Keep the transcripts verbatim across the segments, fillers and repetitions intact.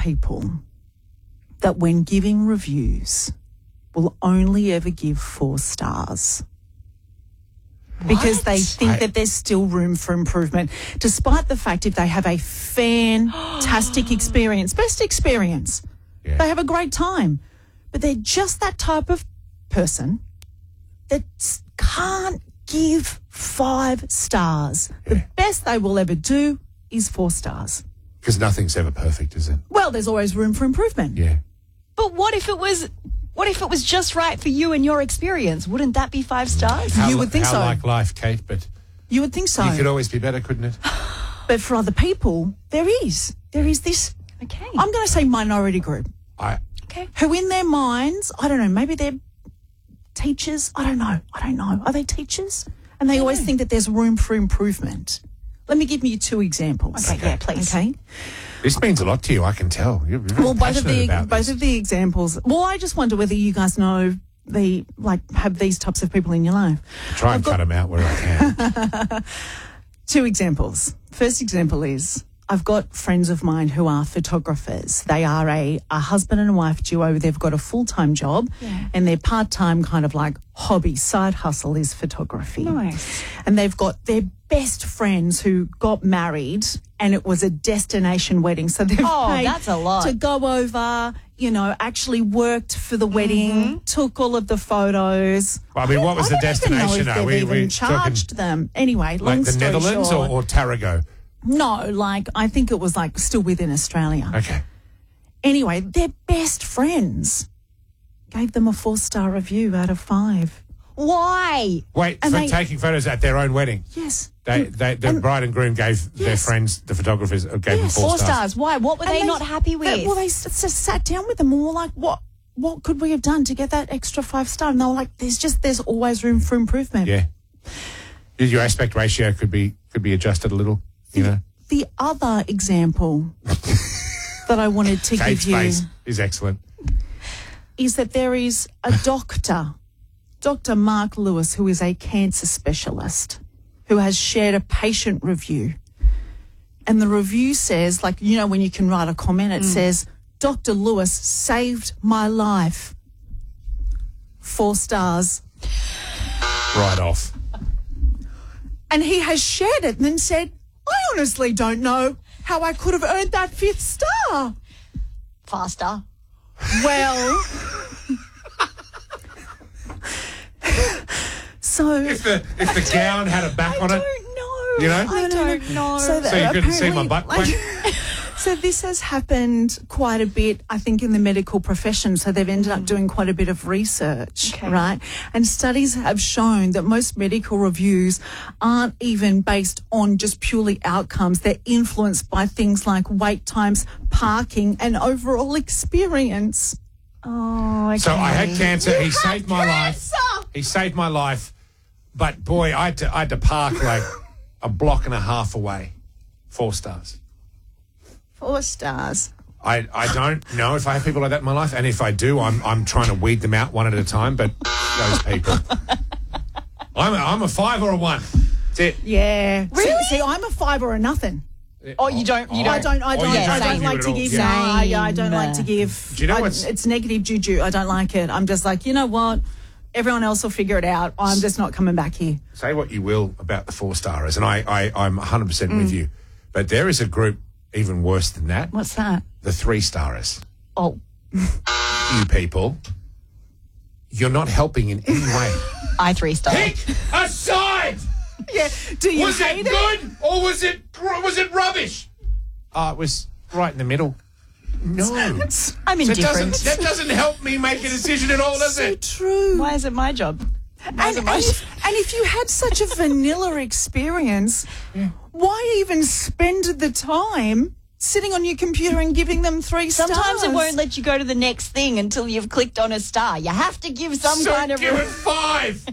people that when giving reviews will only ever give four stars. Because What? they think I- that there's still room for improvement, despite the fact if they have a fantastic experience, best experience, Yeah. they have a great time. But they're just that type of person that s- can't give five stars. The Yeah. best they will ever do is four stars. Because nothing's ever perfect, is it? Well, there's always room for improvement. Yeah. But what if it was what if it was just right for you and your experience? Wouldn't that be five stars? How You li- would think how so. like life, Kate, but You would think so. you could always be better, couldn't it? But for other people, there is. There is this, Okay. I'm going to say minority group, I Okay. who in their minds, I don't know, maybe they're teachers. I don't know. I don't know. Are they teachers? And they always think that there's room for improvement. Let me give you two examples. Okay, yeah, please. Okay. This means a lot to you, I can tell. You're very Well, both of passionate the about both this. of the examples. Well, I just wonder whether you guys know the like have these types of people in your life. Try and I've got- cut them out where I can. Two examples. First example is I've got friends of mine who are photographers. They are a, a husband and a wife duo. They've got a full-time job and their part-time kind of like hobby, side hustle is photography. Nice. And they've got their best friends who got married and it was a destination wedding. So they've Oh, paid that's a lot. to go over, you know, actually worked for the wedding, took all of the photos. I mean, what was I the don't even know destination? if Are they've we- even we charged them. Anyway, long Like the story Netherlands short, or, or Tarago? no, like I think it was like still within Australia. Okay. Anyway, their best friends gave them a four-star review out of five. Why? Wait, And for they- taking photos at their own wedding. Yes. They, And- they, the and- bride and groom gave their Yes. friends, the photographers, uh, gave Yes. them four, Four stars. Why? What were and they, not happy with? they- well, they s- s- sat down with them and were like, "What? What could we have done to get that extra five star?" And they were like, "There's just there's always room for improvement." Yeah. Your aspect ratio could be could be adjusted a little, you know. The other example that I wanted to Kate's give you face is excellent. is that there is a doctor, Doctor Mark Lewis, who is a cancer specialist, who has shared a patient review. And the review says, like, you know, when you can write a comment, it says, Doctor Lewis saved my life. Four stars. Right off. And he has shared it and then said, I honestly don't know how I could have earned that fifth star. Faster. Well, so If the if the gown had a back I on it, don't know. You know? I don't know. So, that So you couldn't see my apparently, butt like- crack? So this has happened quite a bit, I think, in the medical profession. So they've ended up doing quite a bit of research, Okay. right? And studies have shown that most medical reviews aren't even based on just purely outcomes. They're influenced by things like wait times, parking, and overall experience. Oh, okay. So I had cancer. He saved my cancer! life. He saved my life. But boy, I had to I had to park like a block and a half away. Four stars. Four stars. I, I don't know if I have people like that in my life, and if I do, I'm I'm trying to weed them out one at a time. But those people, I'm a, I'm a five or a one. That's it. Yeah. Really? See, see, I'm a five or a nothing. Oh, you don't. You Oh. don't. I don't. I Oh, don't. you I don't don't give like it to all. give. Yeah. Nah, yeah, I don't like to Same. give. Do you know I- what's- It's negative juju. I don't like it. I'm just like, you know what? Everyone else will figure it out. I'm just not coming back here. Say what you will about the four stars, and I, I I'm one hundred percent with you. But there is a group even worse than that. What's that? The three starers. Oh, You people, you're not helping in any way. I three star. Pick a side. yeah. Do you Was hate it good or was it was it rubbish? Oh, it was right in the middle. No. I'm So it doesn't, indifferent. that doesn't help me make a decision at all, does So it? true. Why is it my job? And, and, if, and if you had such a vanilla experience, why even spend the time sitting on your computer and giving them three stars? Sometimes it won't let you go to the next thing until you've clicked on a star. You have to give some So kind of. give it five.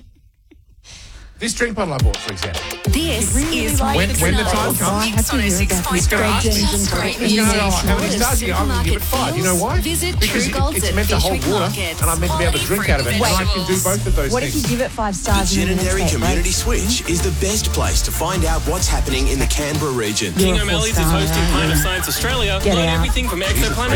This drink bottle I bought, for example. This is like When, Mix when the Night. time comes, Mix on oh six point three. it's going to go, oh, how many stars you? I'm going to give it five. You know why? Visit Because True it, it's Golden meant to hold featuring water, markets. and I'm meant to be able to drink out of it. And I can do both of those What if things. you give it five stars? and then Gendary it's like- Community Switch is the best place to find out what's happening in the Canberra region. You're King a O'Malley's is four-star, hosting yeah. Planet Science Australia. Get Learn out. everything from exoplanet